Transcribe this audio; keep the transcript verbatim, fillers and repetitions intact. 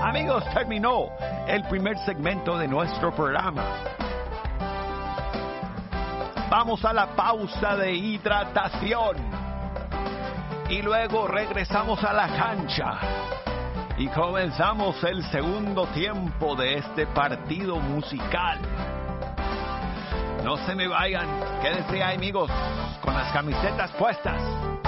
Amigos, terminó el primer segmento de nuestro programa. Vamos a la pausa de hidratación y luego regresamos a la cancha y comenzamos el segundo tiempo de este partido musical. No se me vayan, quédense ahí, amigos, con las camisetas puestas.